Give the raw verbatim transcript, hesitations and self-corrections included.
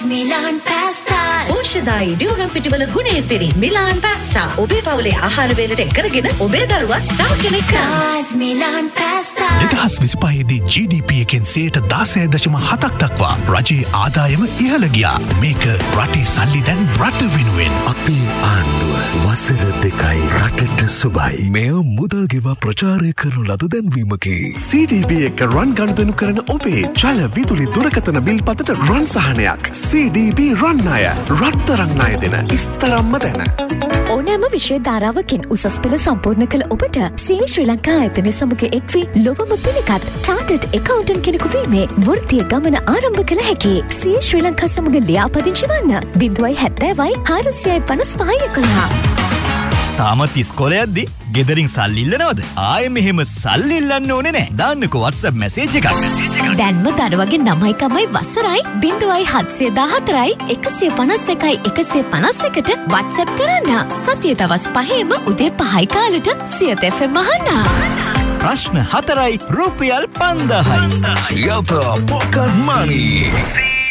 Milan pasta. ඕෂධායි ඩියුරම් පිටිවල ගුණයෙන් පිරි මිලාන් පාස්ටා. ඔබේ පවුලේ ආහාර වේලට එකරගෙන ඔබේ දරුවා ස්ටාර් කෙනෙක් Stars Milan pasta. දෙදහස් විසිපහේ දී ජී ඩී පී එකෙන් සියයට දහසය දශම හතක් දක්වා රජයේ ආදායම ඉහළ ගියා. මේක රටේ සල්ලි දැන් රට වෙනුවෙන්. අපේ ආණ්ඩුව වසර දෙකයි රටට සුබයි. මෙය මුදල් ගෙවා ප්‍රචාරය කරනු ලද දැන්වීමකි. සී ඩී බී එක රන් ගනුදෙනු කරන ඔබේ ජල විදුලි දුරකථන බිල් පතට රන් සහනයක්. සී ඩී බී රන් අය රත්තරන් ණය දෙන ඉස්තරම්ම දැන. ඕනෑම විෂය ධාරාවකින් උසස් පෙළ සම්පූර්ණ කළ ඔබට සී ශ්‍රී ලංකා ආයතනය සමග එක්වී ලොවම පිළිගත් චාටඩ් එකවුන්ටන්ට් කෙනෙකු වීමේ වෘත්තීය ගමන ආරම්භ කළ හැකි. සී ශ්‍රී ලංකා සමග ලියාපදිංචි වන්න ज़ीरो හෙට්ටාවයි හාරසියයි පනස් පහයි එකොළහ. තාමත් ඉස්කෝලේ යද්දි ගෙදරින් සල්ලි ඉල්ලනවද? ආයෙ මෙහෙම සල්ලි ඉල්ලන්න ඕනේ නෑ. දාන්නකෝ WhatsApp මැසේජ් එකක්. දැන්ම දරුවගේ නමයි කමයි වසරයි ज़ीरो හත්සිය දාහතරයි එකසිය පනස් එකයි එකසිය පනස් එකට WhatsApp කරන්න. සතිය දවස් පහේම උදේ පහයි කාලෙට සියත එෆ් එම් අහන්න. ප්‍රශ්න හතරයි රුපියල් පන්දාහයි. සියත පොකට් මනි.